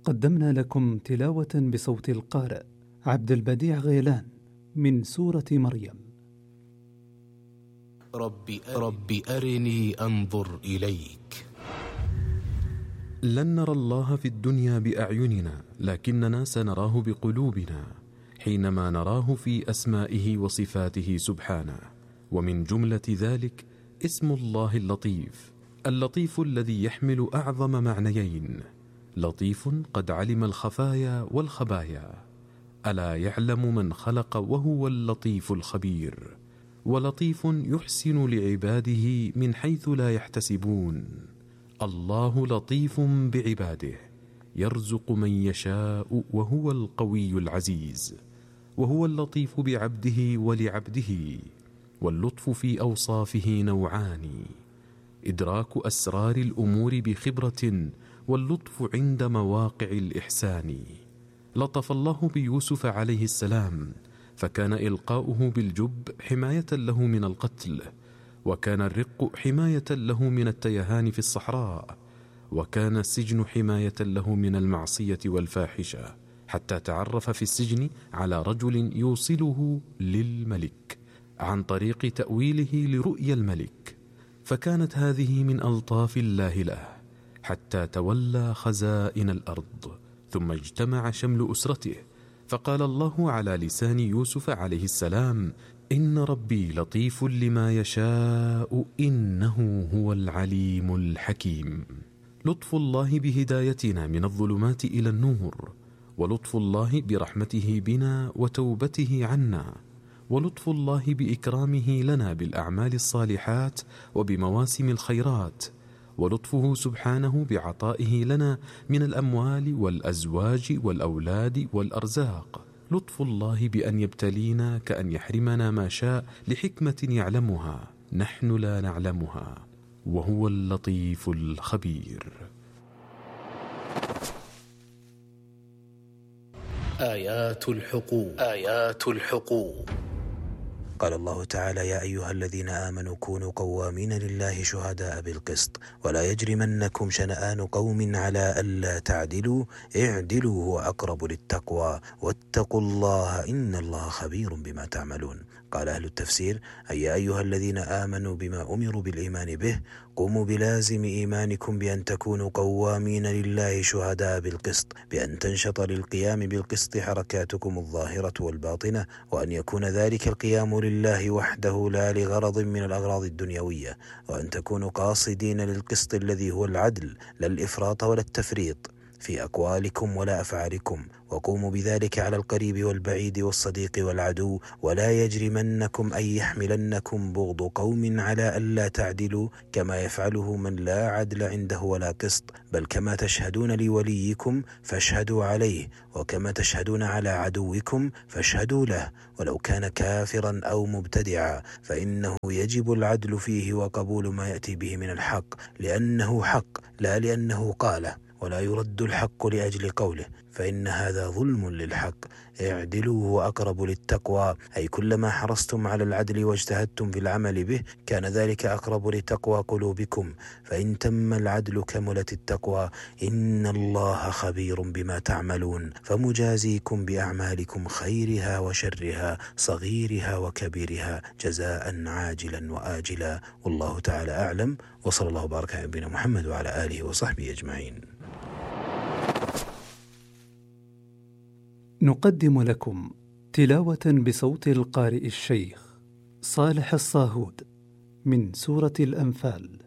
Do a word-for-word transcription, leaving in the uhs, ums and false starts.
قدمنا لكم تلاوة بصوت القارئ عبد البديع غيلان من سورة مريم. رب رب أرني أنظر إليك. لن نرى الله في الدنيا بأعيننا، لكننا سنراه بقلوبنا حينما نراه في أسمائه وصفاته سبحانه. ومن جملة ذلك اسم الله اللطيف، اللطيف الذي يحمل أعظم معنيين: لطيف قد علم الخفايا والخبايا، ألا يعلم من خلق وهو اللطيف الخبير، ولطيف يحسن لعباده من حيث لا يحتسبون. الله لطيف بعباده، يرزق من يشاء وهو القوي العزيز، وهو اللطيف بعبده ولعبده. واللطف في أوصافه نوعان: إدراك أسرار الأمور بخبرة، واللطف عند مواقع الإحسان. لطف الله بيوسف عليه السلام، فكان إلقاؤه بالجب حماية له من القتل، وكان الرق حماية له من التيهان في الصحراء، وكان السجن حماية له من المعصية والفاحشة، حتى تعرف في السجن على رجل يوصله للملك عن طريق تأويله لرؤيا الملك، فكانت هذه من ألطاف الله له، حتى تولى خزائن الأرض، ثم اجتمع شمل أسرته، فقال الله على لسان يوسف عليه السلام: إن ربي لطيف لما يشاء إنه هو العليم الحكيم. لطف الله بهدايتنا من الظلمات إلى النور، ولطف الله برحمته بنا وتوبته عنا، ولطف الله بإكرامه لنا بالأعمال الصالحات وبمواسم الخيرات، ولطفه سبحانه بعطائه لنا من الأموال والأزواج والأولاد والأرزاق. لطف الله بأن يبتلينا كأن يحرمنا ما شاء لحكمة يعلمها نحن لا نعلمها، وهو اللطيف الخبير. آيات الحقوق آيات الحقوق قال الله تعالى: يا أيها الذين آمنوا كونوا قوامين لله شهداء بالقسط ولا يجرمنكم شنآن قوم على ألا تعدلوا اعدلوا هو أقرب للتقوى واتقوا الله إن الله خبير بما تعملون. قال أهل التفسير: أي يا أيها الذين آمنوا بما أمروا بالإيمان به قوموا بلازم إيمانكم بأن تكونوا قوامين لله شهداء بالقسط، بأن تنشط للقيام بالقسط حركاتكم الظاهرة والباطنة، وأن يكون ذلك القيام لله وحده لا لغرض من الأغراض الدنيوية، وأن تكونوا قاصدين للقسط الذي هو العدل، لا الإفراط ولا التفريط في أقوالكم ولا أفعالكم، وقوموا بذلك على القريب والبعيد والصديق والعدو، ولا يجرمنكم أي يحملنكم بغض قوم على ألا تعدلوا كما يفعله من لا عدل عنده ولا قسط، بل كما تشهدون لوليكم فاشهدوا عليه، وكما تشهدون على عدوكم فاشهدوا له، ولو كان كافرا أو مبتدعا، فإنه يجب العدل فيه وقبول ما يأتي به من الحق، لأنه حق لا لأنه قاله، ولا يرد الحق لأجل قوله، فإن هذا ظلم للحق. اعدلوا هو أقرب للتقوى، أي كلما حرصتم على العدل واجتهدتم في العمل به كان ذلك أقرب لتقوى قلوبكم، فإن تم العدل كملت التقوى. إن الله خبير بما تعملون، فمجازيكم بأعمالكم خيرها وشرها صغيرها وكبيرها جزاء عاجلا وآجلا. والله تعالى أعلم، وصلى الله وبارك على نبينا محمد وعلى آله وصحبه أجمعين. نقدم لكم تلاوة بصوت القارئ الشيخ صالح الصاهود من سورة الأنفال.